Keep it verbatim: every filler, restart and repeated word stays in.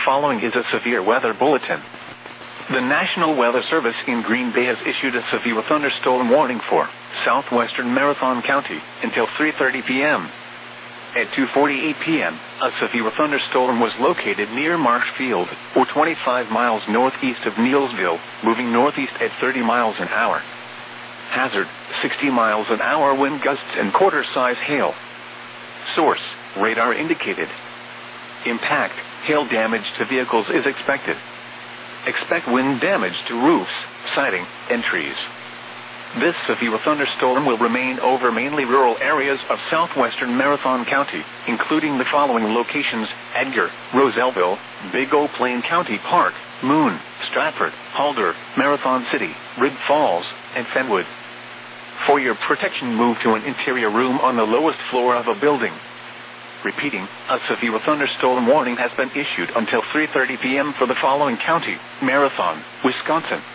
following is a severe weather bulletin. The National Weather Service in Green Bay has issued a severe thunderstorm warning for southwestern Marathon County until three thirty p.m. At two forty-eight p.m., a severe thunderstorm was located near Marshfield, or twenty-five miles northeast of Neillsville, moving northeast at thirty miles an hour. Hazard, sixty miles an hour wind gusts and quarter-size hail. Source, radar indicated. Impact, hail damage to vehicles is expected. Expect wind damage to roofs, siding, and trees. This severe thunderstorm will remain over mainly rural areas of southwestern Marathon County, including the following locations: Edgar, Rosellville, Big O Plain County Park, Moon, Stratford, Halder, Marathon City, Rid Falls, and Fenwood. For your protection, move to an interior room on the lowest floor of a building. Repeating, a severe thunderstorm warning has been issued until three thirty p.m. for the following county: Marathon, Wisconsin,